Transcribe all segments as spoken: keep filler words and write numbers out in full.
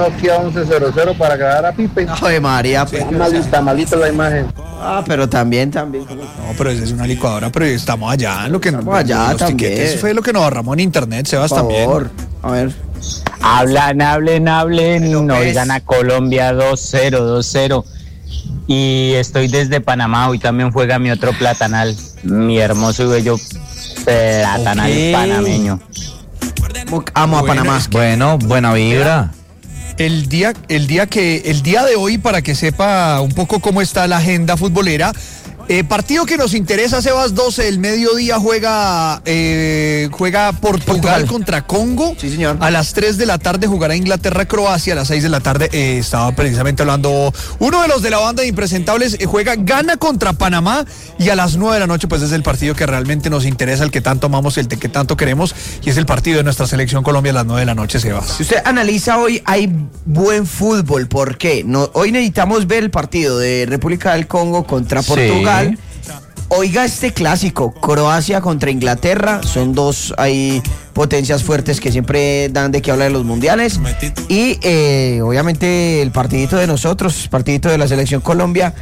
Nokia once cero cero para grabar a Pipe. Ay, María, pues. Está malita, está malita la imagen. Ah, pero también, también. No, pero esa es una licuadora, pero estamos allá. Lo que estamos nos, allá los también. Tiquetes fue lo que nos ahorramos en internet, Sebas, Por favor. también. A ver. Hablan, hablen, hablen. Pero Nos es- gana Colombia dos cero, dos cero. Y estoy desde Panamá. Hoy también juega mi otro platanal. Mi hermoso y bello platanal Ok. panameño. Amo a Bueno, Panamá. es que- Bueno, buena vibra. El día, el día que, el día de hoy, para que sepa un poco cómo está la agenda futbolera, eh, partido que nos interesa, Sebas, doce del mediodía juega, eh, juega Portugal, Portugal. contra Congo. Sí, señor. A las tres de la tarde jugará Inglaterra-Croacia. A las seis de la tarde, eh, estaba precisamente hablando uno de los de la banda de Impresentables, eh, juega Ghana contra Panamá. Y a las nueve de la noche, pues es el partido que realmente nos interesa, el que tanto amamos, el que tanto queremos. Y es el partido de nuestra selección Colombia a las nueve de la noche, Sebas. Si usted analiza hoy, hay buen fútbol. ¿Por qué? No, hoy necesitamos ver el partido de República del Congo contra Sí. Portugal. Oiga este clásico, Croacia contra Inglaterra. Son dos ahí potencias fuertes que siempre dan de qué hablar de los mundiales. Y eh, obviamente el partidito de nosotros, partidito de la selección Colombia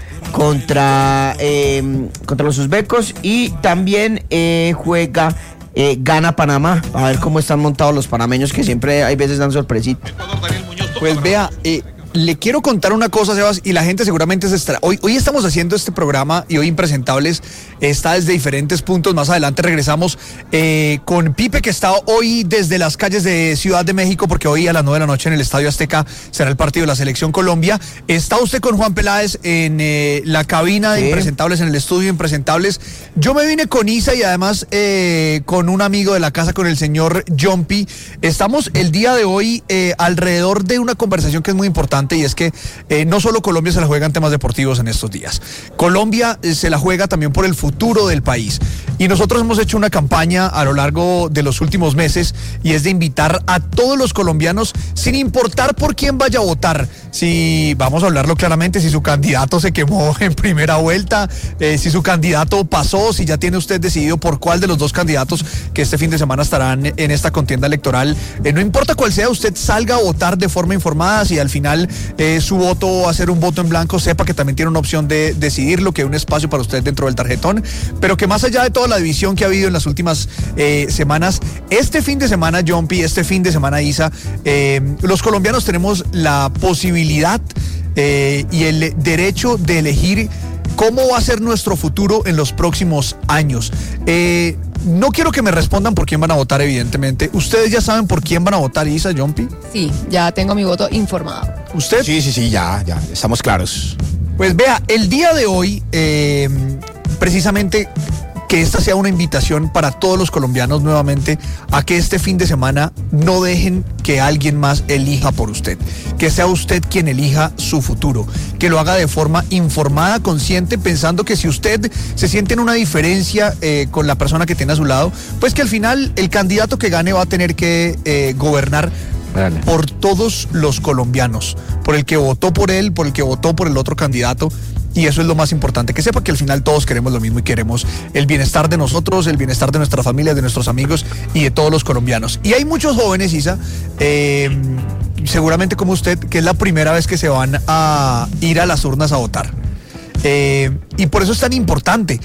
contra, eh, contra los uzbecos. Y también eh, juega... Eh, gana Panamá, a ver cómo están montados los panameños, que siempre hay veces dan sorpresitas. Pues vea, eh, le quiero contar una cosa, Sebas, y la gente seguramente se estará... Hoy, hoy estamos haciendo este programa y hoy Impresentables está desde diferentes puntos. Más adelante regresamos eh, con Pipe, que está hoy desde las calles de Ciudad de México, porque hoy a las nueve de la noche en el Estadio Azteca será el partido de la Selección Colombia. Está usted con Juan Peláez en eh, la cabina de Sí. Impresentables, en el estudio de Impresentables. Yo me vine con Isa y además eh, con un amigo de la casa, con el señor Jumpy. Estamos el día de hoy eh, alrededor de una conversación que es muy importante, y es que eh, no solo Colombia se la juega en temas deportivos en estos días. Colombia eh, se la juega también por el futuro del país. Y nosotros hemos hecho una campaña a lo largo de los últimos meses, y es de invitar a todos los colombianos, sin importar por quién vaya a votar, si, vamos a hablarlo claramente, si su candidato se quemó en primera vuelta, eh, si su candidato pasó, si ya tiene usted decidido por cuál de los dos candidatos que este fin de semana estarán en esta contienda electoral. Eh, no importa cuál sea, usted salga a votar de forma informada. Si al final eh, su voto va a ser un voto en blanco, sepa que también tiene una opción de decidirlo, que hay un espacio para usted dentro del tarjetón, pero que más allá de toda la división que ha habido en las últimas eh, semanas, este fin de semana, Jumpy, este fin de semana, Isa, eh, los colombianos tenemos la posibilidad eh, y el derecho de elegir cómo va a ser nuestro futuro en los próximos años. Eh, no quiero que me respondan por quién van a votar, evidentemente. ¿Ustedes ya saben por quién van a votar, Isa, Jumpy? Sí, ya tengo mi voto informado. ¿Usted? Sí, sí, sí, ya, ya, estamos claros. Pues vea, el día de hoy, eh, precisamente, que esta sea una invitación para todos los colombianos nuevamente a que este fin de semana no dejen que alguien más elija por usted, que sea usted quien elija su futuro, que lo haga de forma informada, consciente, pensando que si usted se siente en una diferencia eh, con la persona que tiene a su lado, pues que al final el candidato que gane va a tener que eh, gobernar Dale. por todos los colombianos, por el que votó por él, por el que votó por el otro candidato. Y eso es lo más importante, que sepa que al final todos queremos lo mismo y queremos el bienestar de nosotros, el bienestar de nuestra familia, de nuestros amigos y de todos los colombianos. Y hay muchos jóvenes, Isa, eh, seguramente como usted, que es la primera vez que se van a ir a las urnas a votar. Eh, y por eso es tan importante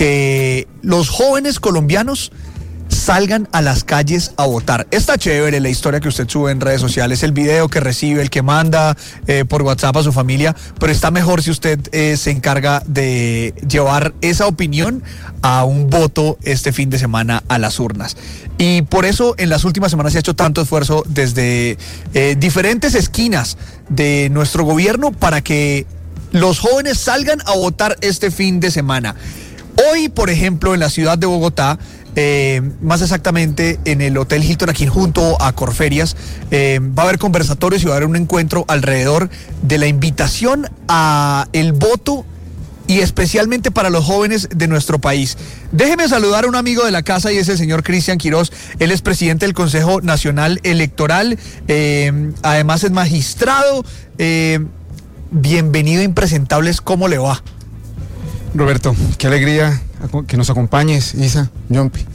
que los jóvenes colombianos salgan a las calles a votar. Está chévere la historia que usted sube en redes sociales, el video que recibe, el que manda eh, por WhatsApp a su familia, pero está mejor si usted eh, se encarga de llevar esa opinión a un voto este fin de semana a las urnas. Y por eso en las últimas semanas se ha hecho tanto esfuerzo desde eh, diferentes esquinas de nuestro gobierno para que los jóvenes salgan a votar este fin de semana. Hoy, por ejemplo, en la ciudad de Bogotá, Eh, más exactamente en el Hotel Hilton, aquí junto a Corferias, eh, va a haber conversatorios y va a haber un encuentro alrededor de la invitación a el voto, y especialmente para los jóvenes de nuestro país. Déjeme saludar a un amigo de la casa, y es el señor Cristian Quiroz. Él es presidente del Consejo Nacional Electoral, eh, además es magistrado. Eh, bienvenido a Impresentables, ¿cómo le va? Roberto, qué alegría que nos acompañes, Isa, Jumpy.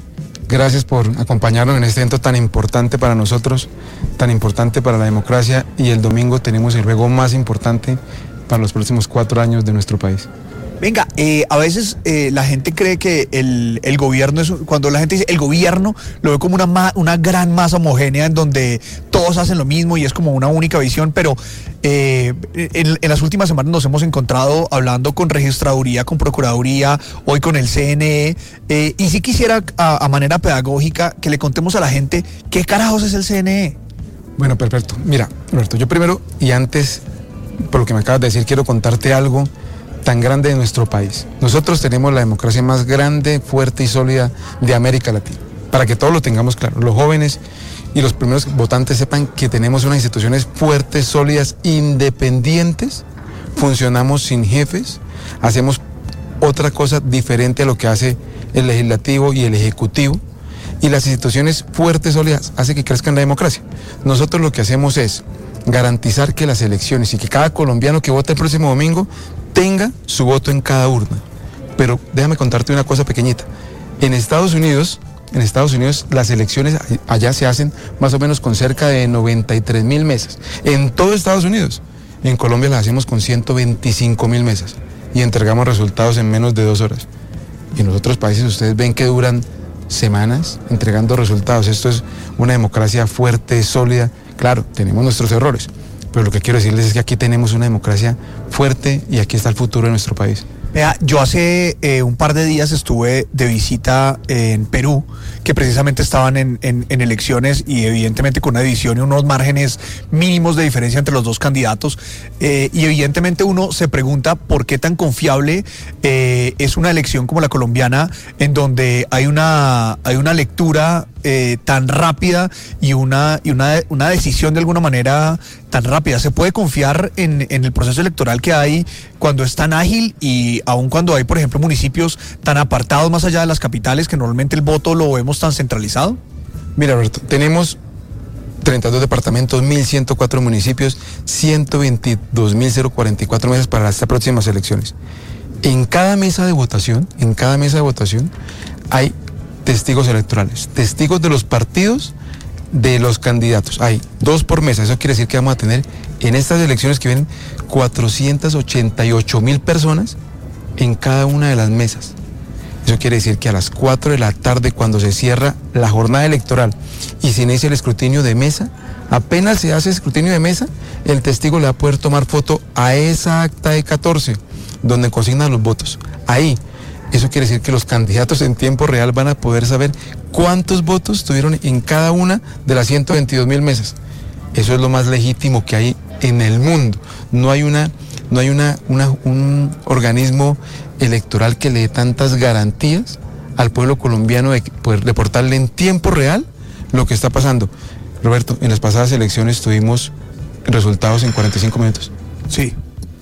Gracias por acompañarnos en este evento tan importante para nosotros, tan importante para la democracia, y el domingo tenemos el juego más importante para los próximos cuatro años de nuestro país. Venga, eh, a veces eh, la gente cree que el, el gobierno es, cuando la gente dice el gobierno, lo ve como una, ma, una gran masa homogénea en donde todos hacen lo mismo y es como una única visión, pero eh, en, en las últimas semanas nos hemos encontrado hablando con registraduría, con procuraduría, hoy con el C N E, eh, y sí quisiera a, a manera pedagógica que le contemos a la gente qué carajos es el C N E. Bueno, perfecto. Mira, Roberto, yo primero y antes, por lo que me acabas de decir, quiero contarte algo tan grande de nuestro país. Nosotros tenemos la democracia más grande, fuerte y sólida de América Latina. Para que todos lo tengamos claro, los jóvenes y los primeros votantes sepan que tenemos unas instituciones fuertes, sólidas, independientes, funcionamos sin jefes, hacemos otra cosa diferente a lo que hace el legislativo y el ejecutivo, y las instituciones fuertes, sólidas, hacen que crezca la democracia. Nosotros lo que hacemos es garantizar que las elecciones y que cada colombiano que vote el próximo domingo tenga su voto en cada urna. Pero déjame contarte una cosa pequeñita. En Estados Unidos, en Estados Unidos las elecciones allá se hacen más o menos con cerca de noventa y tres mil mesas. En todo Estados Unidos. En Colombia las hacemos con ciento veinticinco mil mesas y entregamos resultados en menos de dos horas. Y en los otros países ustedes ven que duran semanas entregando resultados. Esto es una democracia fuerte, sólida. Claro, tenemos nuestros errores, pero lo que quiero decirles es que aquí tenemos una democracia fuerte y aquí está el futuro de nuestro país. Vea, yo hace eh, un par de días estuve de visita en Perú, que precisamente estaban en, en, en elecciones y evidentemente con una división y unos márgenes mínimos de diferencia entre los dos candidatos, eh, y evidentemente uno se pregunta por qué tan confiable eh, es una elección como la colombiana, en donde hay una, hay una lectura eh, tan rápida y una, y una, una decisión de alguna manera tan rápida. ¿Se puede confiar en, en el proceso electoral que hay cuando es tan ágil y aun cuando hay, por ejemplo, municipios tan apartados más allá de las capitales que normalmente el voto lo vemos tan centralizado? Mira, Roberto, tenemos treinta y dos departamentos, mil ciento cuatro municipios, ciento veintidós mil cuarenta y cuatro mesas para estas próximas elecciones. En cada mesa de votación, en cada mesa de votación hay testigos electorales, testigos de los partidos, de los candidatos. Hay dos por mesa. Eso quiere decir que vamos a tener en estas elecciones que vienen cuatrocientas ochenta y ocho mil personas en cada una de las mesas. Eso quiere decir que a las cuatro de la tarde, cuando se cierra la jornada electoral y se inicia el escrutinio de mesa, apenas se hace escrutinio de mesa, el testigo le va a poder tomar foto a esa acta de catorce, donde consignan los votos. Ahí, eso quiere decir que los candidatos en tiempo real van a poder saber cuántos votos tuvieron en cada una de las ciento veintidós mil mesas. Eso es lo más legítimo que hay en el mundo. No hay una, no hay una, una, un organismo electoral que le dé tantas garantías al pueblo colombiano de poder reportarle en tiempo real lo que está pasando. Roberto, en las pasadas elecciones tuvimos resultados en cuarenta y cinco minutos. Sí.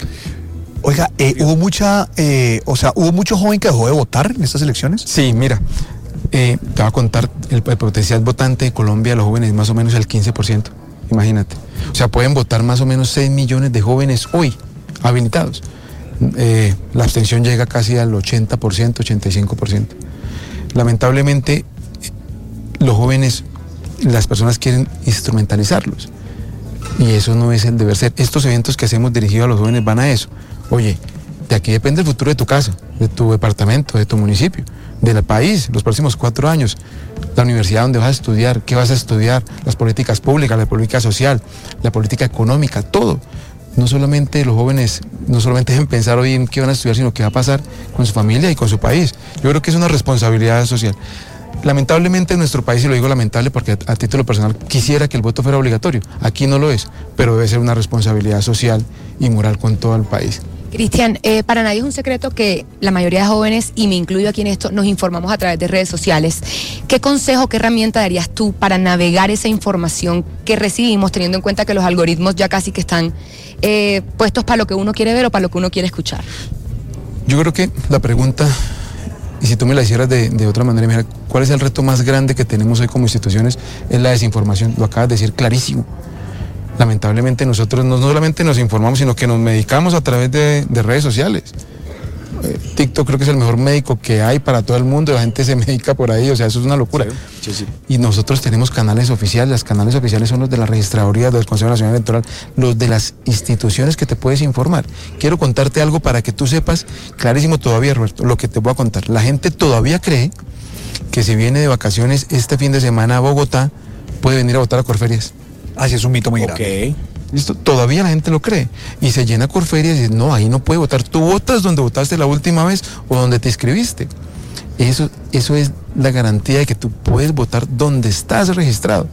Oiga, eh, hubo mucha, eh, o sea, hubo mucho joven que dejó de votar en estas elecciones. Sí, mira, eh, te voy a contar, el, el potencial votante de Colombia, los jóvenes, más o menos el quince por ciento, imagínate. O sea, pueden votar más o menos seis millones de jóvenes hoy, habilitados. Eh, la abstención llega casi al ochenta por ciento, ochenta y cinco por ciento. Lamentablemente, los jóvenes, las personas quieren instrumentalizarlos. Y eso no es el deber ser. Estos eventos que hacemos dirigidos a los jóvenes van a eso. Oye, de aquí depende el futuro de tu casa, de tu departamento, de tu municipio, del país, los próximos cuatro años, la universidad donde vas a estudiar, qué vas a estudiar, las políticas públicas, la política social, la política económica, todo. No solamente los jóvenes, no solamente deben pensar hoy en qué van a estudiar, sino qué va a pasar con su familia y con su país. Yo creo que es una responsabilidad social. Lamentablemente en nuestro país, y lo digo lamentable porque a, a título personal quisiera que el voto fuera obligatorio. Aquí no lo es, pero debe ser una responsabilidad social y moral con todo el país. Cristian, eh, para nadie es un secreto que la mayoría de jóvenes, y me incluyo aquí en esto, nos informamos a través de redes sociales. ¿Qué consejo, qué herramienta darías tú para navegar esa información que recibimos, teniendo en cuenta que los algoritmos ya casi que están eh, puestos para lo que uno quiere ver o para lo que uno quiere escuchar? Yo creo que la pregunta, y si tú me la hicieras de, de otra manera, mira, ¿cuál es el reto más grande que tenemos hoy como instituciones? Es la desinformación, lo acabas de decir clarísimo. Lamentablemente nosotros no solamente nos informamos, sino que nos medicamos a través de, de redes sociales. eh, TikTok creo que es el mejor médico que hay para todo el mundo, la gente se medica por ahí, o sea, eso es una locura. Sí, sí. Y nosotros tenemos canales oficiales, los canales oficiales son los de la registraduría, del Consejo Nacional Electoral, los de las instituciones que te puedes informar. Quiero contarte algo para que tú sepas, clarísimo todavía, Roberto, lo que te voy a contar. La gente todavía cree que si viene de vacaciones este fin de semana a Bogotá, puede venir a votar a Corferias. Así es un mito muy Ok. grande. ¿Listo? Todavía la gente lo cree. Y se llena Corferias y dice, no, ahí no puede votar. Tú votas donde votaste la última vez o donde te inscribiste. Eso, eso es la garantía de que tú puedes votar donde estás registrado.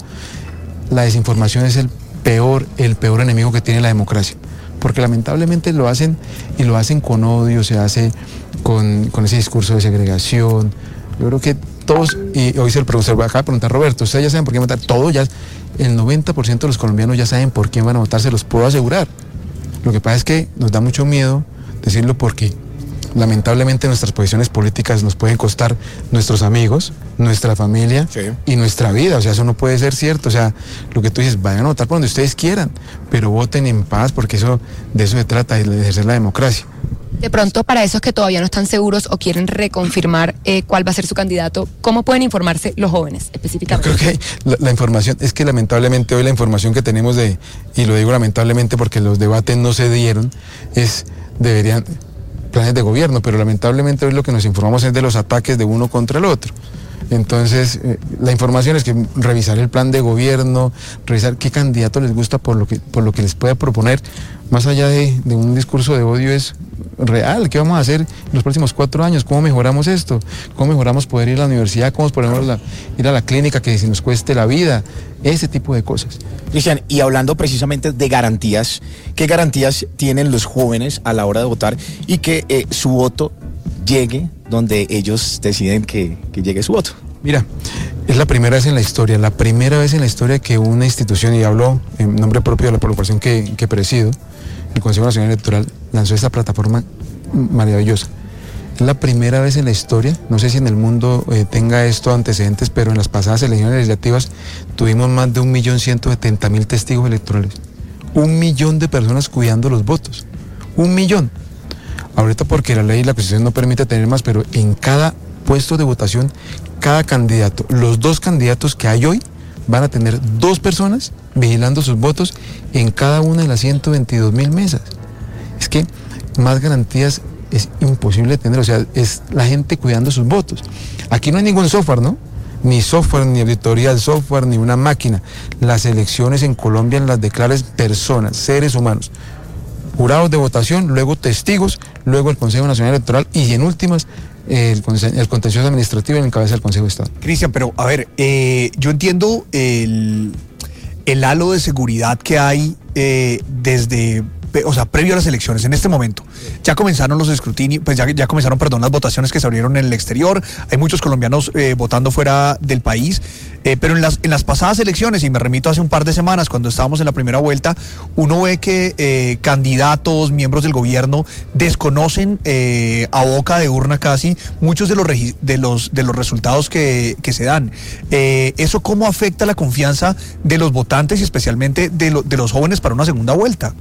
La desinformación es el peor, el peor enemigo que tiene la democracia. Porque lamentablemente lo hacen y lo hacen con odio, se hace con, con ese discurso de segregación. Yo creo que todos, y hoy se el profesor acaba de preguntar, Roberto, ustedes ya saben por quién votar. Todo ya, el noventa por ciento de los colombianos ya saben por quién van a votar, se los puedo asegurar. Lo que pasa es que nos da mucho miedo decirlo porque lamentablemente nuestras posiciones políticas nos pueden costar nuestros amigos, nuestra familia Sí. y nuestra vida. O sea, eso no puede ser cierto. O sea, lo que tú dices, vayan a votar por donde ustedes quieran, pero voten en paz porque eso, de eso se trata, de ejercer la democracia. De pronto, para esos que todavía no están seguros o quieren reconfirmar eh, cuál va a ser su candidato, ¿cómo pueden informarse los jóvenes Yo específicamente? creo que la, la información, es que lamentablemente hoy la información que tenemos de, y lo digo lamentablemente porque los debates no se dieron, es, deberían, planes de gobierno, pero lamentablemente hoy lo que nos informamos es de los ataques de uno contra el otro. Entonces, eh, la información es que revisar el plan de gobierno, revisar qué candidato les gusta por lo que, por lo que les pueda proponer, más allá de, de un discurso de odio, es real. ¿Qué vamos a hacer en los próximos cuatro años? ¿Cómo mejoramos esto? ¿Cómo mejoramos poder ir a la universidad? ¿Cómo podemos la, ir a la clínica que si nos cueste la vida? Ese tipo de cosas. Cristian, y hablando precisamente de garantías, ¿qué garantías tienen los jóvenes a la hora de votar y que eh, su voto llegue donde ellos deciden que, que llegue su voto? Mira, es la primera vez en la historia, la primera vez en la historia que una institución, y hablo en nombre propio de la población que, que presido, el Consejo Nacional Electoral, lanzó esta plataforma maravillosa. Es la primera vez en la historia, no sé si en el mundo eh, tenga esto antecedentes, pero en las pasadas elecciones legislativas tuvimos más de un millón ciento setenta mil testigos electorales. Un millón de personas cuidando los votos. Un millón. Ahorita porque la ley y la Constitución no permite tener más, pero en cada puesto de votación, cada candidato, los dos candidatos que hay hoy, van a tener dos personas vigilando sus votos en cada una de las ciento veintidós mil mesas. Es que más garantías es imposible tener, o sea, es la gente cuidando sus votos. Aquí no hay ningún software, ¿no? Ni software, ni auditoría del software, ni una máquina. Las elecciones en Colombia las declaran personas, seres humanos. Jurados de votación, luego testigos, luego el Consejo Nacional Electoral y en últimas el, el contencioso administrativo en cabeza del Consejo de Estado. Cristian, pero a ver, eh, yo entiendo el, el halo de seguridad que hay eh, desde, o sea, previo a las elecciones, en este momento. Ya comenzaron los escrutinios, pues ya, ya comenzaron, perdón, las votaciones que se abrieron en el exterior. Hay muchos colombianos eh, votando fuera del país, eh, pero en las, en las pasadas elecciones, y me remito hace un par de semanas, cuando estábamos en la primera vuelta, uno ve que eh, candidatos, miembros del gobierno, desconocen eh, a boca de urna casi muchos de los, regi- de los, de los resultados que, que se dan. Eh, ¿Eso cómo afecta la confianza de los votantes y especialmente de, lo, de los jóvenes para una segunda vuelta?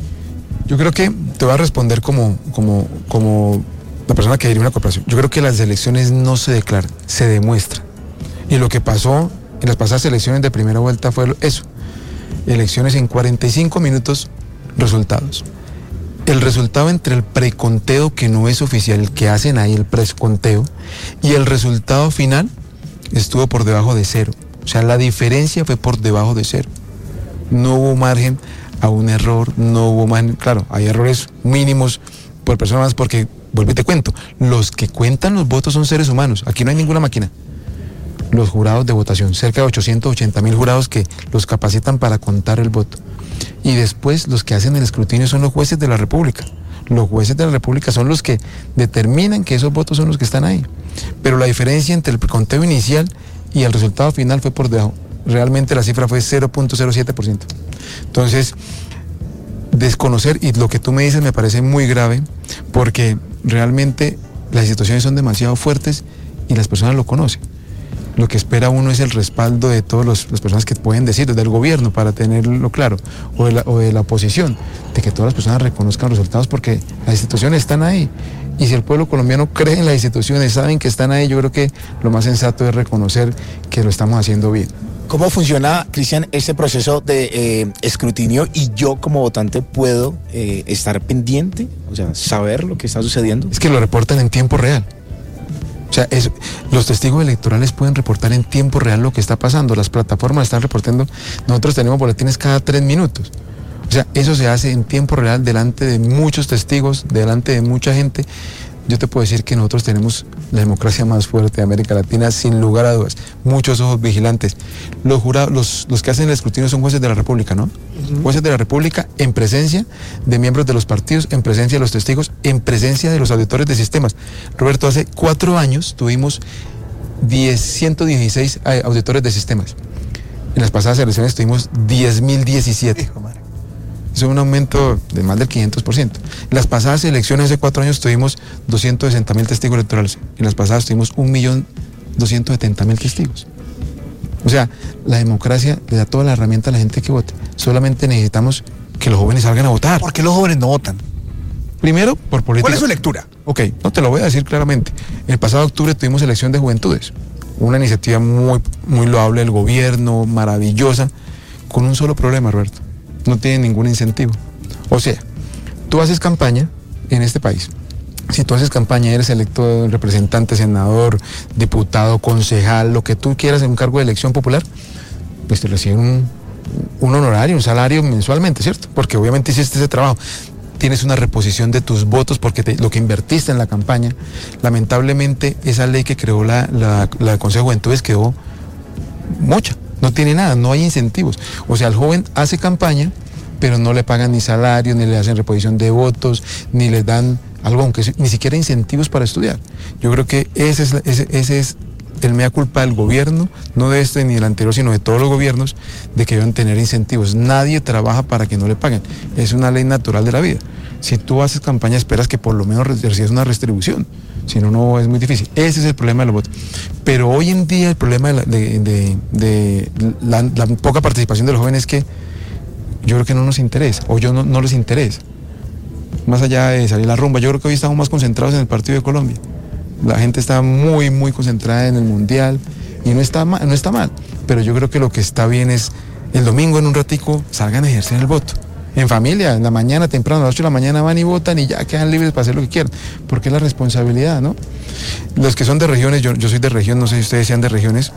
Yo creo que te voy a responder como, como, como la persona que dirige una corporación. Yo creo que las elecciones no se declaran, se demuestran. Y lo que pasó en las pasadas elecciones de primera vuelta fue eso. Elecciones en cuarenta y cinco minutos, resultados. El resultado entre el preconteo, que no es oficial, el que hacen ahí, el preconteo, y el resultado final estuvo por debajo de cero. O sea, la diferencia fue por debajo de cero. No hubo margen a un error, no hubo margen. Claro, hay errores mínimos por personas, porque, vuelvo y te cuento, los que cuentan los votos son seres humanos. Aquí no hay ninguna máquina. Los jurados de votación, cerca de ochocientos ochenta mil jurados que los capacitan para contar el voto. Y después los que hacen el escrutinio son los jueces de la República. Los jueces de la República son los que determinan que esos votos son los que están ahí. Pero la diferencia entre el conteo inicial y el resultado final fue por debajo. Realmente la cifra fue cero punto cero siete por ciento. Entonces, desconocer, y lo que tú me dices me parece muy grave, porque realmente las instituciones son demasiado fuertes y las personas lo conocen. Lo que espera uno es el respaldo de todas las personas que pueden decir, desde el gobierno, para tenerlo claro, o de, la, o de la oposición, de que todas las personas reconozcan los resultados, porque las instituciones están ahí Y si el pueblo colombiano cree en las instituciones, saben que están ahí, yo creo que lo más sensato es reconocer que lo estamos haciendo bien. ¿Cómo funciona, Cristian, este proceso de eh, escrutinio y yo como votante puedo eh, estar pendiente, o sea, saber lo que está sucediendo? Es que lo reportan en tiempo real. O sea, es, los testigos electorales pueden reportar en tiempo real lo que está pasando. Las plataformas están reportando. Nosotros tenemos boletines cada tres minutos. O sea, eso se hace en tiempo real delante de muchos testigos, delante de mucha gente. Yo te puedo decir que nosotros tenemos la democracia más fuerte de América Latina, sin lugar a dudas. Muchos ojos vigilantes. Los jurados, los, los que hacen el escrutinio son jueces de la República, ¿no? Uh-huh. Jueces de la República en presencia de miembros de los partidos, en presencia de los testigos, en presencia de los auditores de sistemas. Roberto, hace cuatro años tuvimos ciento dieciséis auditores de sistemas. En las pasadas elecciones tuvimos diez mil diecisiete. Hijo, madre. Eso es un aumento de más del quinientos por ciento. En las pasadas elecciones hace cuatro años tuvimos doscientos sesenta mil testigos electorales. En las pasadas tuvimos un millón doscientos setenta mil testigos. O sea, la democracia le da toda la herramienta a la gente que vote. Solamente necesitamos que los jóvenes salgan a votar. ¿Por qué los jóvenes no votan? Primero, por política. ¿Cuál es su lectura? Ok, no te lo voy a decir claramente. El pasado octubre tuvimos elección de juventudes. Una iniciativa muy, muy loable del gobierno, maravillosa, con un solo problema, Roberto. No tiene ningún incentivo. O sea, tú haces campaña en este país. Si tú haces campaña, eres electo representante, senador, diputado, concejal, lo que tú quieras en un cargo de elección popular, pues te reciben un, un honorario, un salario mensualmente, ¿cierto? Porque obviamente hiciste ese trabajo. Tienes una reposición de tus votos porque te, lo que invertiste en la campaña. Lamentablemente, esa ley que creó la, la, la Consejo de Juventudes quedó mocha. No tiene nada, no hay incentivos. O sea, el joven hace campaña, pero no le pagan ni salario, ni le hacen reposición de votos, ni les dan algo, aunque ni siquiera incentivos para estudiar. Yo creo que ese es, ese, ese es el mea culpa del gobierno, no de este ni del anterior, sino de todos los gobiernos, de que deben tener incentivos. Nadie trabaja para que no le paguen. Es una ley natural de la vida. Si tú haces campaña, esperas que por lo menos recibas una retribución. Si no, no es muy difícil. Ese es el problema de los votos. Pero hoy en día el problema de la, de, de, de la, la poca participación de los jóvenes es que yo creo que no nos interesa, o yo no, no les interesa. Más allá de salir la rumba, yo creo que hoy estamos más concentrados en el partido de Colombia. La gente está muy, muy concentrada en el Mundial y no está mal, no está mal. Pero yo creo que lo que está bien es el domingo en un ratico salgan a ejercer el voto. En familia, en la mañana, temprano, a las ocho de la mañana van y votan y ya quedan libres para hacer lo que quieran, porque es la responsabilidad, ¿no? Los que son de regiones, yo, yo soy de región, no sé si ustedes sean de regiones,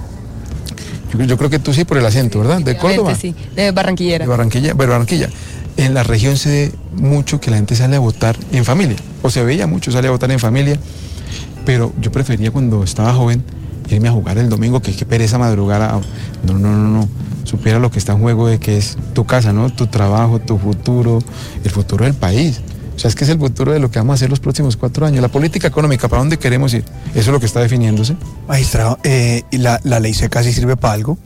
yo, yo creo que tú sí por el acento, ¿verdad? De Córdoba. Sí, de Barranquillera. De Barranquilla, pero Barranquilla. En la región se ve mucho que la gente sale a votar en familia, o se veía mucho, sale a votar en familia, pero yo prefería cuando estaba joven irme a jugar el domingo, que qué pereza madrugar a... No, no, no, no. Supiera lo que está en juego de que es tu casa, ¿no? Tu trabajo, tu futuro, el futuro del país. O sea, es que es el futuro de lo que vamos a hacer los próximos cuatro años. La política económica, ¿para dónde queremos ir? Eso es lo que está definiéndose. Magistrado, eh, ¿y la, la ley seca sí sirve para algo?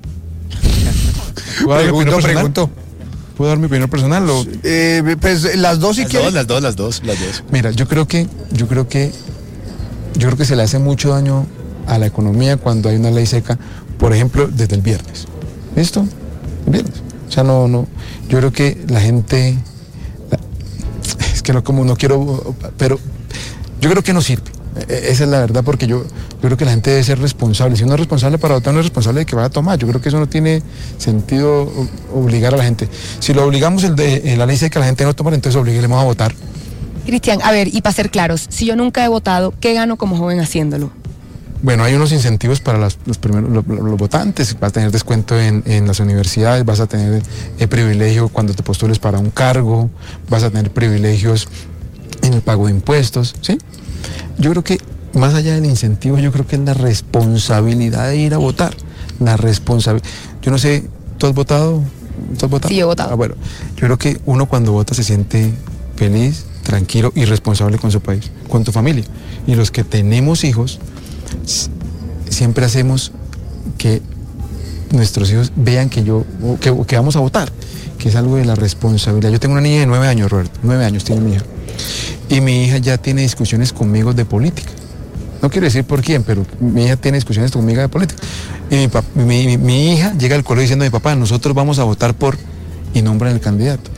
¿Puedo dar mi opinión personal? Pregunto. ¿Puedo dar mi opinión personal? O... Eh, pues las dos si las quieres. Dos, las dos, las dos, las dos. Mira, yo creo que, yo creo que, yo creo que se le hace mucho daño a la economía cuando hay una ley seca, por ejemplo, desde el viernes. ¿Listo? El viernes. O sea, no, no. Yo creo que la gente, la, es que no, como no quiero, pero yo creo que no sirve. Esa es la verdad, porque yo, yo creo que la gente debe ser responsable. Si uno es responsable para votar, no es responsable de que vaya a tomar. Yo creo que eso no tiene sentido obligar a la gente. Si lo obligamos el de en la ley seca, la gente no toma, entonces obliguemos a votar. Cristian, a ver, y para ser claros, si yo nunca he votado, ¿qué gano como joven haciéndolo? Bueno, hay unos incentivos para las, los, primeros, los, los votantes. Vas a tener descuento en, en las universidades, vas a tener eh, privilegio cuando te postules para un cargo, vas a tener privilegios en el pago de impuestos, ¿sí? Yo creo que más allá del incentivo, yo creo que es la responsabilidad de ir a votar. La responsabilidad. Yo no sé, ¿tú has votado? ¿Tú has votado? Sí, yo he votado. Ah, bueno, yo creo que uno cuando vota se siente feliz, tranquilo y responsable con su país, con tu familia. Y los que tenemos hijos, siempre hacemos que nuestros hijos vean que yo que, que vamos a votar, que es algo de la responsabilidad. Yo tengo una niña de nueve años, Roberto, nueve años tiene mi hija, y mi hija ya tiene discusiones conmigo de política. No quiero decir por quién, pero mi hija tiene discusiones conmigo de política. Y mi, pap, mi, mi, mi hija llega al colegio diciendo a mi papá, nosotros vamos a votar por, y nombran el candidato.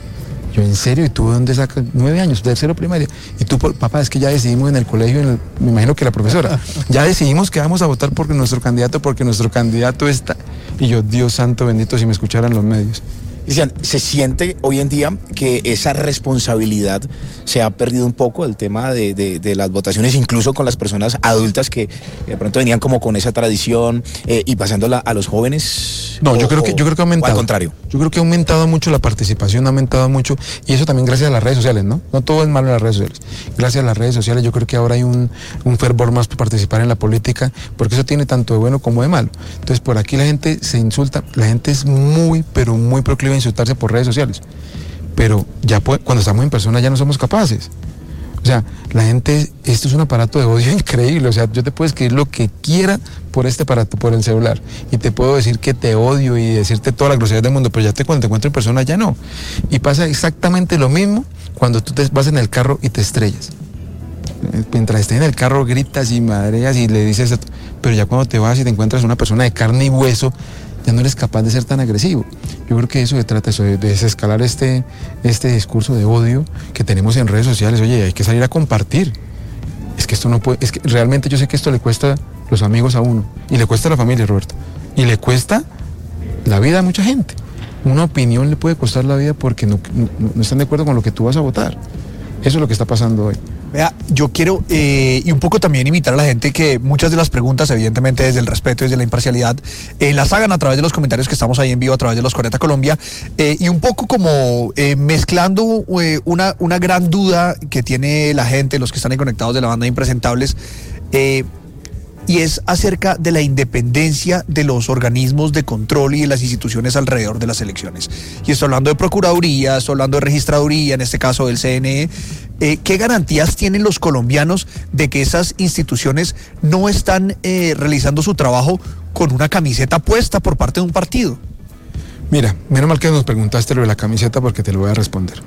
Yo, ¿en serio? ¿Y tú de dónde sacas? Nueve años, tercero primaria. Y tú, papá, es que ya decidimos en el colegio, en el, me imagino que la profesora, ya decidimos que vamos a votar por nuestro candidato, porque nuestro candidato está... Y yo, Dios santo bendito, si me escucharan los medios. Cristian, ¿se siente hoy en día que esa responsabilidad se ha perdido un poco, el tema de, de, de las votaciones, incluso con las personas adultas que de pronto venían como con esa tradición eh, y pasándola a los jóvenes? No, o, yo creo que yo creo que ha aumentado. O al contrario. Yo creo que ha aumentado mucho la participación, ha aumentado mucho, y eso también gracias a las redes sociales, ¿no? No todo es malo en las redes sociales. Gracias a las redes sociales yo creo que ahora hay un, un fervor más por participar en la política, porque eso tiene tanto de bueno como de malo. Entonces por aquí la gente se insulta, la gente es muy, pero muy proclive a insultarse por redes sociales. Pero ya puede, cuando estamos en persona ya no somos capaces. O sea, la gente, esto es un aparato de odio increíble. O sea, yo te puedo escribir lo que quiera por este aparato, por el celular, y te puedo decir que te odio y decirte todas las groserías del mundo, pero ya te, cuando te encuentro en persona ya no. Y pasa exactamente lo mismo cuando tú te vas en el carro y te estrellas. Mientras estés en el carro gritas y madreas y le dices, pero ya cuando te vas y te encuentras una persona de carne y hueso, ya no eres capaz de ser tan agresivo. Yo creo que eso se trata, eso, de desescalar este, este discurso de odio que tenemos en redes sociales. Oye, hay que salir a compartir. Es que esto no puede, es que realmente yo sé que esto le cuesta los amigos a uno, y le cuesta a la familia, Roberto, y le cuesta la vida a mucha gente. Una opinión le puede costar la vida porque no, no, no están de acuerdo con lo que tú vas a votar. Eso es lo que está pasando hoy. Vea, yo quiero, eh, y un poco también invitar a la gente que muchas de las preguntas, evidentemente desde el respeto, desde la imparcialidad, eh, las hagan a través de los comentarios que estamos ahí en vivo, a través de los cuarenta Colombia, eh, y un poco como eh, mezclando eh, una, una gran duda que tiene la gente, los que están ahí conectados de la banda de Impresentables, eh, y es acerca de la independencia de los organismos de control y de las instituciones alrededor de las elecciones. Y estoy hablando de Procuraduría, estoy hablando de Registraduría, en este caso del C N E. Eh, ¿Qué garantías tienen los colombianos de que esas instituciones no están eh, realizando su trabajo con una camiseta puesta por parte de un partido? Mira, menos mal que nos preguntaste lo de la camiseta, porque te lo voy a responder.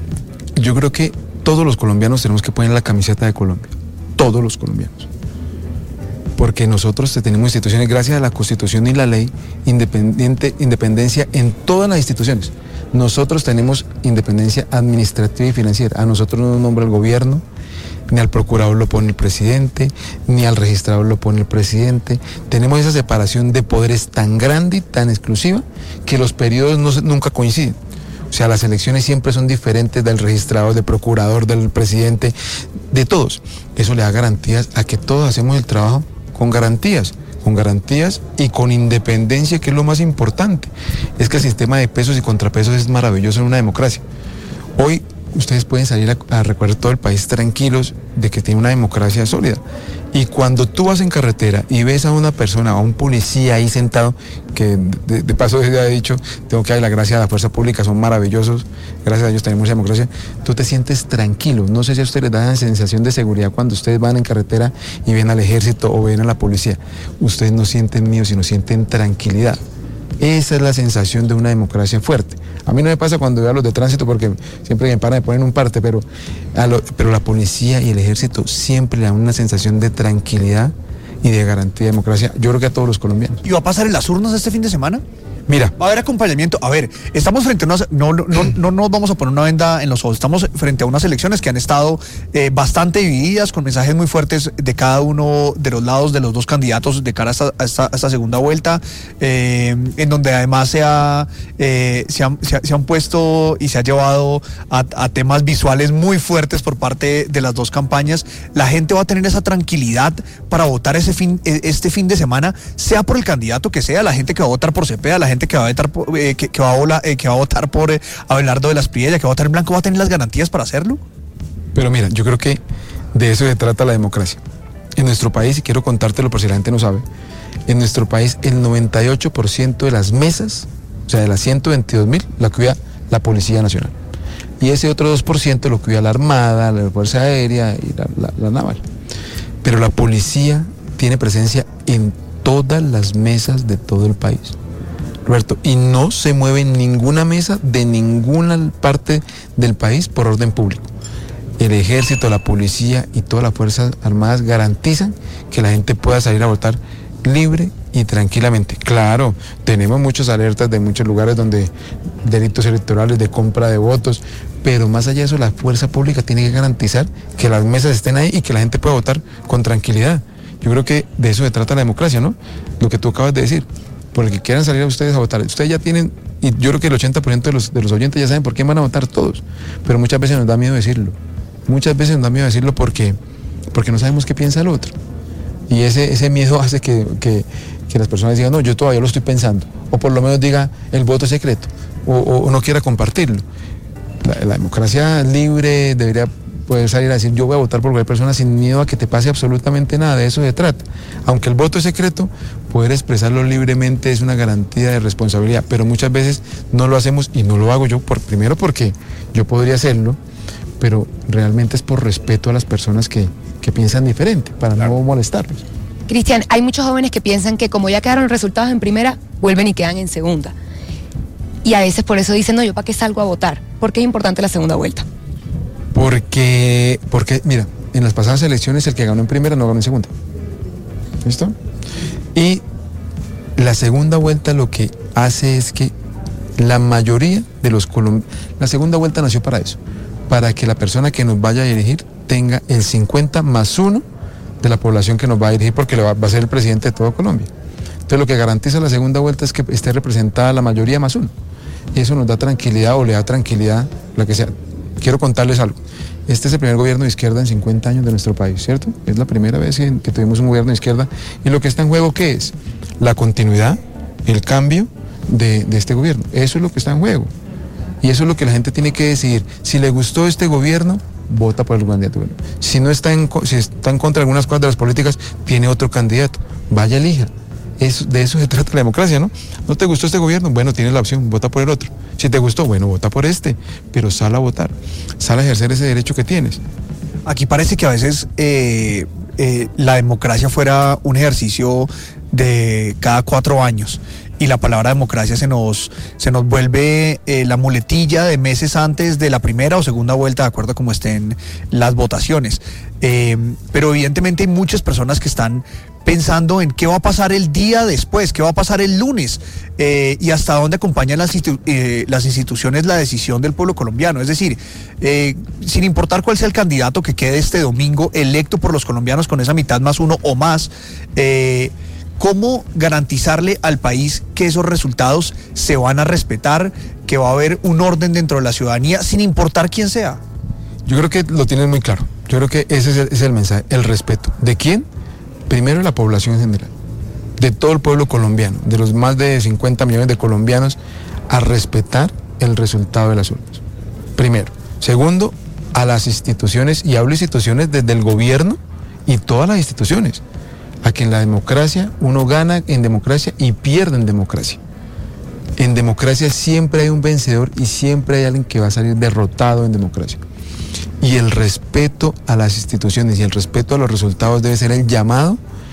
Yo creo que todos los colombianos tenemos que poner la camiseta de Colombia. Todos los colombianos. Porque nosotros tenemos instituciones, gracias a la Constitución y la ley, independiente, independencia en todas las instituciones. Nosotros tenemos independencia administrativa y financiera. A nosotros no nos nombra el gobierno, ni al procurador lo pone el presidente, ni al registrador lo pone el presidente. Tenemos esa separación de poderes tan grande y tan exclusiva que los periodos no, nunca coinciden. O sea, las elecciones siempre son diferentes del registrador, del procurador, del presidente, de todos. Eso le da garantías a que todos hacemos el trabajo con garantías, con garantías y con independencia, que es lo más importante. Es que el sistema de pesos y contrapesos es maravilloso en una democracia. Hoy ustedes pueden salir a, a recorrer todo el país tranquilos de que tiene una democracia sólida. Y cuando tú vas en carretera y ves a una persona, a un policía ahí sentado, que de, de paso ya he dicho, tengo que darle la gracia a la fuerza pública, son maravillosos, gracias a ellos tenemos democracia, tú te sientes tranquilo. No sé si a ustedes les da la sensación de seguridad cuando ustedes van en carretera y ven al ejército o ven a la policía. Ustedes no sienten miedo, sino sienten tranquilidad. Esa es la sensación de una democracia fuerte. A mí no me pasa cuando veo a los de tránsito, porque siempre me paran, me ponen un parte, pero, a lo, pero la policía y el ejército siempre le dan una sensación de tranquilidad y de garantía de democracia. Yo creo que a todos los colombianos. ¿Y va a pasar en las urnas este fin de semana? Mira, va a haber acompañamiento. A ver, estamos frente a unas, no, no, no, no nos vamos a poner una venda en los ojos. Estamos frente a unas elecciones que han estado eh, bastante divididas, con mensajes muy fuertes de cada uno de los lados de los dos candidatos de cara a esta, a esta, a esta segunda vuelta, eh, en donde además se, ha, eh, se, han, se, ha, se han puesto y se ha llevado a, a temas visuales muy fuertes por parte de las dos campañas. La gente va a tener esa tranquilidad para votar ese fin, este fin de semana, sea por el candidato que sea, la gente que va a votar por Cepeda, la gente que va a votar por, eh, que, que va a, vola, eh, que va a votar por eh, Abelardo de las Priellas, que va a votar en blanco, va a tener las garantías para hacerlo. Pero mira, yo creo que de eso se trata la democracia. En nuestro país, y quiero contártelo por si la gente no sabe, en nuestro país el noventa y ocho por ciento de las mesas, o sea, de las ciento veintidós mil, la cuida la Policía Nacional. Y ese otro dos por ciento lo cuida la Armada, la Fuerza Aérea y la, la, la Naval. Pero la policía tiene presencia en todas las mesas de todo el país, Roberto, y no se mueve en ninguna mesa de ninguna parte del país por orden público. El ejército, la policía y todas las fuerzas armadas garantizan que la gente pueda salir a votar libre y tranquilamente. Claro, tenemos muchas alertas de muchos lugares donde delitos electorales, de compra de votos, pero más allá de eso, la fuerza pública tiene que garantizar que las mesas estén ahí y que la gente pueda votar con tranquilidad. Yo creo que de eso se trata la democracia, ¿no? Lo que tú acabas de decir. Por el que quieran salir a ustedes a votar. Ustedes ya tienen, y yo creo que el ochenta por ciento de los, de los oyentes ya saben por qué van a votar todos, pero muchas veces nos da miedo decirlo. Muchas veces nos da miedo decirlo porque, porque no sabemos qué piensa el otro. Y ese, ese miedo hace que, que, que las personas digan, no, yo todavía lo estoy pensando. O por lo menos diga, el voto es secreto. O, o, o no quiera compartirlo. La, la democracia libre debería poder salir a decir, yo voy a votar por cualquier persona sin miedo a que te pase absolutamente nada. De eso se trata. Aunque el voto es secreto, poder expresarlo libremente es una garantía de responsabilidad. Pero muchas veces no lo hacemos y no lo hago yo, por, primero porque yo podría hacerlo, pero realmente es por respeto a las personas que, que piensan diferente, para claro. no molestarlos. Cristian, hay muchos jóvenes que piensan que como ya quedaron resultados en primera, vuelven y quedan en segunda. Y a veces por eso dicen, no, yo para qué salgo a votar. ¿Por qué es importante la segunda vuelta? Porque, porque, mira, en las pasadas elecciones el que ganó en primera no ganó en segunda. ¿Listo? Y la segunda vuelta lo que hace es que la mayoría de los colombianos, la segunda vuelta nació para eso, para que la persona que nos vaya a dirigir tenga el cincuenta más uno de la población que nos va a dirigir, porque le va, va a ser el presidente de toda Colombia. Entonces lo que garantiza la segunda vuelta es que esté representada la mayoría más uno. Y eso nos da tranquilidad o le da tranquilidad, la que sea. Quiero contarles algo. Este es el primer gobierno de izquierda en cincuenta años de nuestro país, ¿cierto? Es la primera vez que, que tuvimos un gobierno de izquierda. Y lo que está en juego, ¿qué es? La continuidad, el cambio de, de este gobierno. Eso es lo que está en juego. Y eso es lo que la gente tiene que decidir. Si le gustó este gobierno, vota por el candidato. Si no está en, si está en contra de algunas cosas de las políticas, tiene otro candidato. Vaya, elija. Eso, de eso se trata la democracia, ¿no? ¿No te gustó este gobierno? Bueno, tienes la opción, vota por el otro. Si te gustó, bueno, vota por este, pero sal a votar, sal a ejercer ese derecho que tienes. Aquí parece que a veces eh, eh, la democracia fuera un ejercicio de cada cuatro años y la palabra democracia se nos, se nos vuelve eh, la muletilla de meses antes de la primera o segunda vuelta, de acuerdo a cómo estén las votaciones. Eh, pero evidentemente hay muchas personas que están pensando en qué va a pasar el día después, qué va a pasar el lunes eh, y hasta dónde acompañan las, institu eh, las instituciones la decisión del pueblo colombiano. Es decir, eh, sin importar cuál sea el candidato que quede este domingo electo por los colombianos con esa mitad más uno o más, eh, ¿cómo garantizarle al país que esos resultados se van a respetar, que va a haber un orden dentro de la ciudadanía sin importar quién sea? Yo creo que lo tienes muy claro. Yo creo que ese es el, ese es el mensaje, el respeto. ¿De quién? Primero la población en general, de todo el pueblo colombiano, de los más de cincuenta millones de colombianos, a respetar el resultado de las urnas. Primero. Segundo, a las instituciones, y hablo de instituciones desde el gobierno y todas las instituciones, a que en la democracia uno gana en democracia y pierde en democracia. En democracia siempre hay un vencedor y siempre hay alguien que va a salir derrotado en democracia. Y el respeto a las instituciones y el respeto a los resultados debe ser el llamado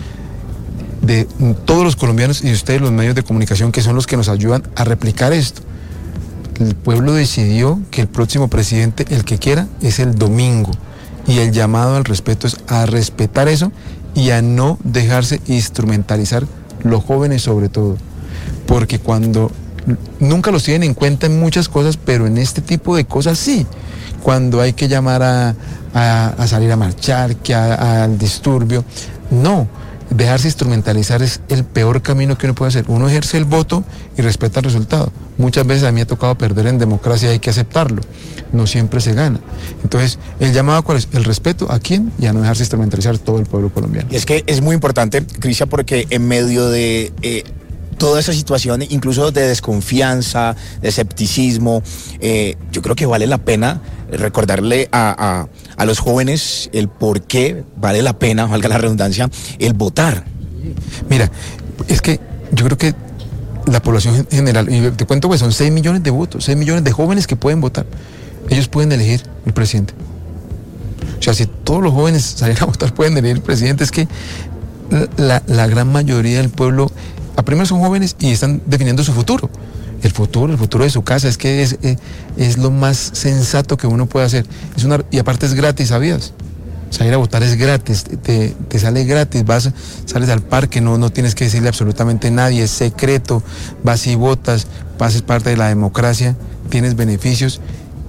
de todos los colombianos y de ustedes, los medios de comunicación, que son los que nos ayudan a replicar esto. El pueblo decidió que el próximo presidente, el que quiera, es el domingo. Y el llamado al respeto es a respetar eso y a no dejarse instrumentalizar, los jóvenes sobre todo. Porque cuando nunca los tienen en cuenta en muchas cosas, pero en este tipo de cosas sí. Cuando hay que llamar a, a, a salir a marchar, que al disturbio. No, dejarse instrumentalizar es el peor camino que uno puede hacer. Uno ejerce el voto y respeta el resultado. Muchas veces a mí me ha tocado perder en democracia y hay que aceptarlo. No siempre se gana. Entonces, ¿el llamado cuál es? El respeto a quién y a no dejarse instrumentalizar todo el pueblo colombiano. Y es que es muy importante, Cristian, porque en medio de... Eh, toda esa situación, incluso de desconfianza, de escepticismo, eh, yo creo que vale la pena recordarle a, a, a los jóvenes el por qué vale la pena, valga la redundancia, el votar. Mira, es que yo creo que la población general, y te cuento que son seis millones de votos, seis millones de jóvenes que pueden votar. Ellos pueden elegir el presidente. O sea, si todos los jóvenes salieran a votar, pueden elegir el presidente. Es que la, la gran mayoría del pueblo, a primero son jóvenes y están definiendo su futuro. El futuro, el futuro de su casa, es que es, es, es lo más sensato que uno puede hacer. Es una, y aparte es gratis, ¿sabías? Salir a votar es gratis, te, te sale gratis, vas, sales al parque, no, no tienes que decirle absolutamente a nadie, es secreto, vas y votas, haces parte de la democracia, tienes beneficios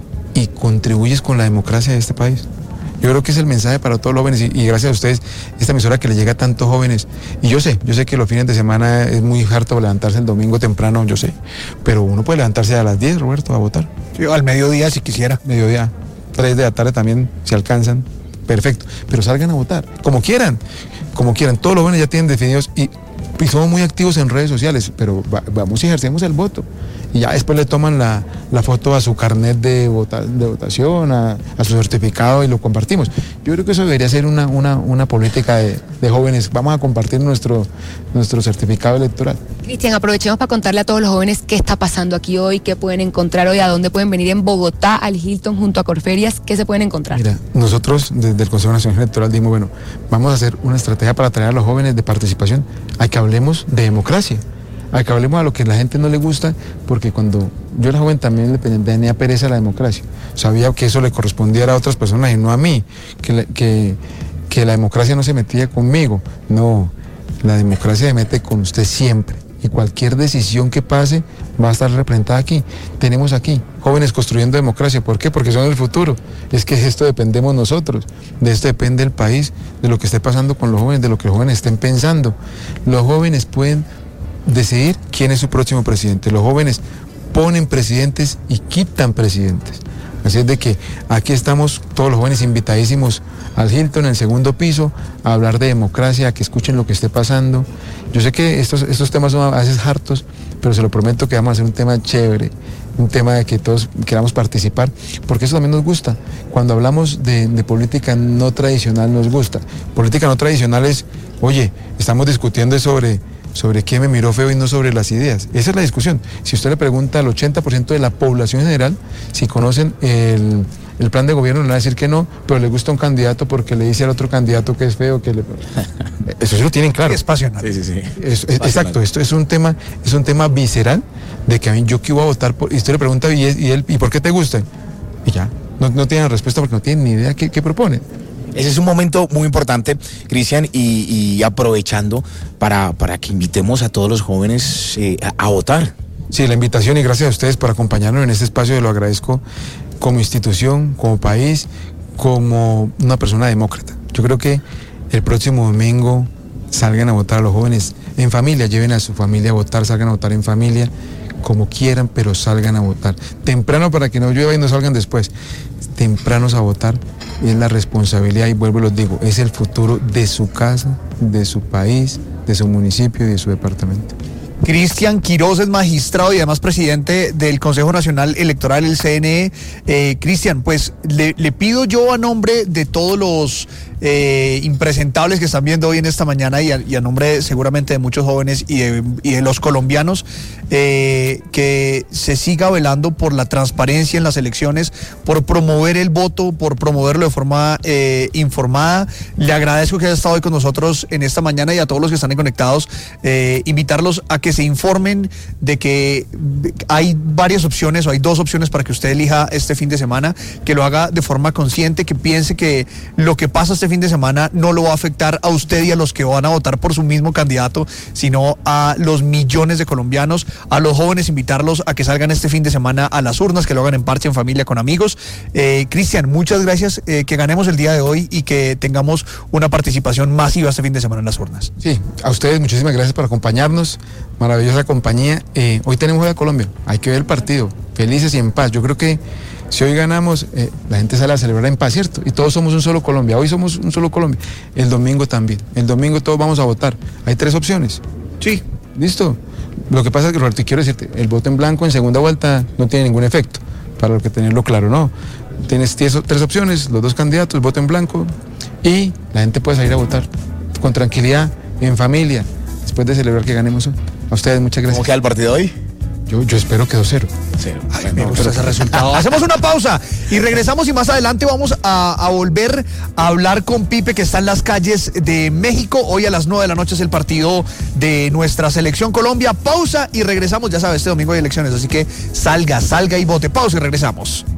y contribuyes con la democracia de este país. Yo creo que es el mensaje para todos los jóvenes y, y gracias a ustedes, esta emisora que le llega a tantos jóvenes. Y yo sé, yo sé que los fines de semana es muy harto levantarse el domingo temprano, yo sé, pero uno puede levantarse a las diez, Roberto, a votar. Sí, al mediodía si quisiera. Mediodía, tres de la tarde también, si alcanzan, perfecto. Pero salgan a votar, como quieran, como quieran. Todos los jóvenes ya tienen definidos y, y somos muy activos en redes sociales, pero va, vamos y ejercemos el voto. Y ya después le toman la, la foto a su carnet de, vota, de votación, a, a su certificado y lo compartimos. Yo creo que eso debería ser una, una, una política de, de jóvenes. Vamos a compartir nuestro, nuestro certificado electoral. Cristian, aprovechemos para contarle a todos los jóvenes qué está pasando aquí hoy, qué pueden encontrar hoy, a dónde pueden venir en Bogotá, al Hilton, junto a Corferias, qué se pueden encontrar. Mira, nosotros desde el Consejo Nacional Electoral dijimos, bueno, vamos a hacer una estrategia para atraer a los jóvenes de participación, a que hablemos de democracia. A que hablemos a lo que a la gente no le gusta, porque cuando yo era joven también le tenía pereza a la democracia. Sabía que eso le correspondía a otras personas y no a mí, que, la, que, que la democracia no se metía conmigo. No, la democracia se mete con usted siempre. Y cualquier decisión que pase va a estar representada aquí. Tenemos aquí jóvenes construyendo democracia. ¿Por qué? Porque son el futuro. Es que de esto dependemos nosotros. De esto depende el país, de lo que esté pasando con los jóvenes, de lo que los jóvenes estén pensando. Los jóvenes pueden decidir quién es su próximo presidente. Los jóvenes ponen presidentes y quitan presidentes. Así es de que aquí estamos todos los jóvenes invitadísimos al Hilton, en el segundo piso, a hablar de democracia, a que escuchen lo que esté pasando. Yo sé que estos, estos temas son a veces hartos, pero se lo prometo que vamos a hacer un tema chévere, un tema de que todos queramos participar, porque eso también nos gusta. Cuando hablamos de, de política no tradicional nos gusta. Política no tradicional es, oye, estamos discutiendo sobre... sobre qué me miró feo y no sobre las ideas. Esa es la discusión. Si usted le pregunta al ochenta por ciento de la población general si conocen el, el plan de gobierno, le va a decir que no, pero le gusta un candidato porque le dice al otro candidato que es feo, que le... Eso sí lo tienen claro. Es pasional. Sí, sí, sí. Es, es, exacto, esto es un tema, es un tema visceral de que a mí yo que iba a votar por, y usted le pregunta y, y él, ¿y por qué te gustan? Y ya, no, no tienen respuesta porque no tienen ni idea qué, qué proponen. Ese es un momento muy importante, Cristian, y, y aprovechando para, para que invitemos a todos los jóvenes eh, a, a votar. Sí, la invitación y gracias a ustedes por acompañarnos en este espacio, yo lo agradezco como institución, como país, como una persona demócrata. Yo creo que el próximo domingo salgan a votar a los jóvenes en familia, lleven a su familia a votar, salgan a votar en familia, como quieran, pero salgan a votar. Temprano para que no llueva y no salgan después. Tempranos a votar. Es la responsabilidad, y vuelvo y los digo, es el futuro de su casa, de su país, de su municipio y de su departamento. Cristian Quiroz es magistrado y además presidente del Consejo Nacional Electoral, el C N E. Eh, Cristian, pues le, le pido yo a nombre de todos los eh, impresentables que están viendo hoy en esta mañana y a, y a nombre seguramente de muchos jóvenes y de, y de los colombianos, eh, que se siga velando por la transparencia en las elecciones, por promover el voto, por promoverlo de forma eh, informada. Le agradezco que haya estado hoy con nosotros en esta mañana y a todos los que están ahí conectados, eh, invitarlos a que se informen de que hay varias opciones o hay dos opciones para que usted elija este fin de semana, que lo haga de forma consciente, que piense que lo que pasa este fin de semana no lo va a afectar a usted y a los que van a votar por su mismo candidato, sino a los millones de colombianos, a los jóvenes, invitarlos a que salgan este fin de semana a las urnas, que lo hagan en parche, en familia, con amigos. Eh, Cristian, muchas gracias, eh, que ganemos el día de hoy y que tengamos una participación masiva este fin de semana en las urnas. Sí, a ustedes muchísimas gracias por acompañarnos. Maravillosa compañía. Eh, hoy tenemos a Colombia, hay que ver el partido, felices y en paz. Yo creo que si hoy ganamos, eh, la gente sale a celebrar en paz, ¿cierto? Y todos somos un solo Colombia, hoy somos un solo Colombia. El domingo también, el domingo todos vamos a votar. Hay tres opciones. Sí. ¿Listo? Lo que pasa es que, Roberto, quiero decirte, el voto en blanco en segunda vuelta no tiene ningún efecto, para lo que tenerlo claro, ¿no? Tienes tres opciones, los dos candidatos, voto en blanco, y la gente puede salir a votar con tranquilidad, en familia, después de celebrar que ganemos hoy. A ustedes, muchas gracias. ¿Cómo queda el partido hoy? Yo, yo espero que dos cero. Cero. Ay, Bueno, me gusta pero- ese resultado. Hacemos una pausa y regresamos y más adelante vamos a, a volver a hablar con Pipe, que está en las calles de México. Hoy a las nueve de la noche es el partido de nuestra selección Colombia. Pausa y regresamos. Ya sabes, este domingo hay elecciones, así que salga, salga y vote. Pausa y regresamos.